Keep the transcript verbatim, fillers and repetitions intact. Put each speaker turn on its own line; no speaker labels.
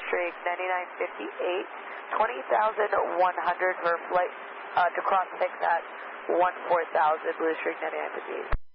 Streak ninety-nine fifty-eight, twenty thousand one hundred for flight uh, to cross six at one four thousand, Blue Streak ninety-nine fifty-eight.